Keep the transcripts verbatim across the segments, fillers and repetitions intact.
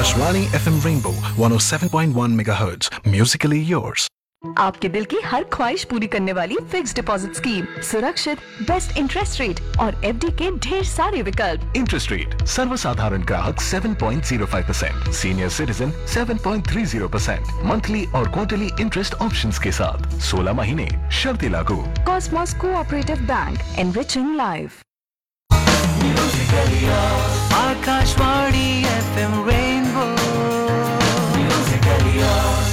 Akashvani F M Rainbow one oh seven point one megahertz. Musically yours. आपके दिल की हर ख्वाहिश पूरी करने वाली फिक्स डिपॉजिट स्कीम, सुरक्षित, बेस्ट इंटरेस्ट रेट और एफडी के ढेर सारे विकल्प। इंटरेस्ट रेट सर्वसाधारण ग्राहक seven point zero five percent, senior citizen seven point three zero percent, monthly और क्वार्टरली इंटरेस्ट ऑप्शंस के साथ सोलह महीने, शर्तें लागू। Cosmos cooperative bank, enriching life. Akashvani F M rainbow Musically yours.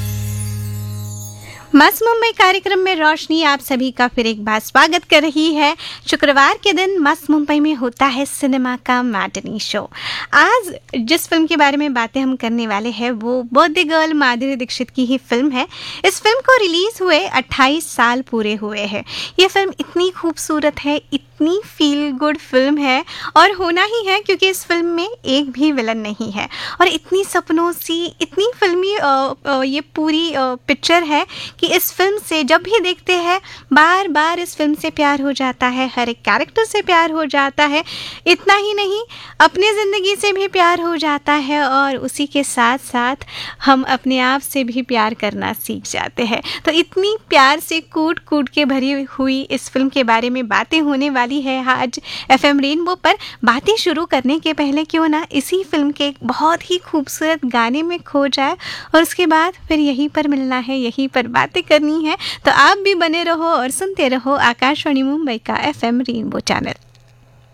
मस्त मुंबई कार्यक्रम में रोशनी आप सभी का फिर एक बार स्वागत कर रही है। शुक्रवार के दिन मस्त मुंबई में होता है सिनेमा का मैटिनी शो। आज जिस फिल्म के बारे में बातें हम करने वाले हैं वो बर्थडे गर्ल माधुरी दीक्षित की ही फिल्म है। इस फिल्म को रिलीज़ हुए अट्ठाईस साल पूरे हुए हैं। ये फिल्म इतनी खूबसूरत है, इतनी फील गुड फिल्म है और होना ही है क्योंकि इस फिल्म में एक भी विलन नहीं है और इतनी सपनों सी, इतनी फिल्मी आ, आ, ये पूरी पिक्चर है कि इस फिल्म से जब भी देखते हैं बार बार इस फिल्म से प्यार हो जाता है, हर एक कैरेक्टर से प्यार हो जाता है। इतना ही नहीं, अपनी ज़िंदगी से भी प्यार हो जाता है और उसी के साथ साथ हम अपने आप से भी प्यार करना सीख जाते हैं। तो इतनी प्यार से कूट कूट के भरी हुई इस फिल्म के बारे में बातें होने वाली है आज एफएम रेनबो पर। बातें शुरू करने के पहले क्यों ना इसी फिल्म के बहुत ही खूबसूरत गाने में खो जाए और उसके बाद फिर यहीं पर मिलना है, यहीं पर बातें करनी है। तो आप भी बने रहो और सुनते रहो आकाशवाणी मुंबई का एफएम रेनबो चैनल।